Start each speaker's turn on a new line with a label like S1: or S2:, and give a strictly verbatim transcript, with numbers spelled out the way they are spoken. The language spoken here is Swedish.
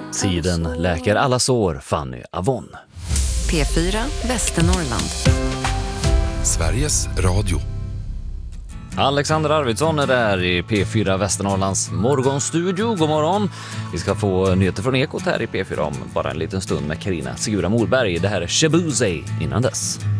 S1: Tiden läker alla sår, Fanny Avon.
S2: P fyra Västernorrland.
S3: Sveriges Radio.
S1: Alexander Arvidsson är där i P fyra Västernorrlands morgonstudio. God morgon. Vi ska få nyheter från Ekot här i P fyra om bara en liten stund med Carina Sigura Morberg. Det här är Shabuzi innan dess.